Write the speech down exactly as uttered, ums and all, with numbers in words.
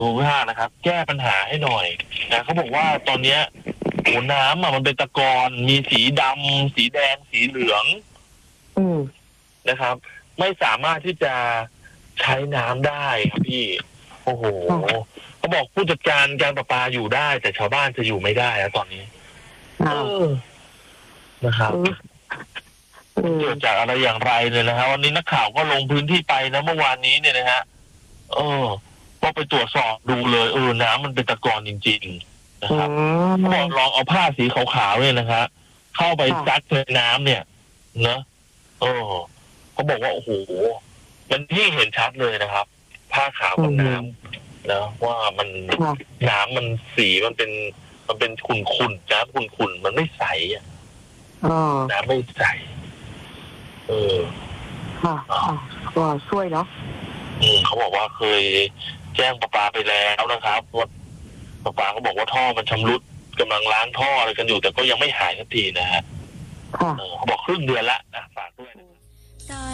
ภูมิภาคนะครับ แก้ปัญหาให้หน่อยนะเขาบอกว่าตอนเนี้ยโอ้น้ำอ่ะมันเป็นตะกอนมีสีดำสีแดงสีเหลืองอืมนะครับ ไม่สามารถที่จะใช้น้ำได้ครับพี่ โอ้โหเขาบอกผู้จัดการการประปาอยู่ได้ แต่ชาวบ้านจะอยู่ไม่ได้แล้วตอนนี้เออนะครับเกิดจากอะไรอย่างไรเนี่ยนะฮะวันนี้นักข่าวก็ลงพื้นที่ไปนะเมื่อวานนี้เนี่ยนะฮะเออก็ไปตรวจสอบดูเลยเออน้ำมันเป็นตะกอนจริงๆนะครับเขาบอกลองเอาผ้าสีขาวๆเนี่ยนะฮะเข้าไปซัดในน้ำเนี่ยเนอะเออเขาบอกว่าโอ้โหมันที่เห็นชัดเลยนะครับ ผ้าขาวกับน้ำนะว่ามันน้ำมันสีมันเป็นมันเป็นขุ่นๆน้ำขุ่นๆมันไม่ใสอ่ะน้ำไม่ใสเออค่ะก็ช่วยเนาะอืมเขาบอกว่าเคยแจ้งประปาไปแล้วนะครับว่าประปาเขาบอกว่าท่อมันชำรุดกำลังล้างท่ออะไรกันอยู่แต่ก็ยังไม่หายสักทีนะฮะเขาบอกครึ่งเดือนละนะ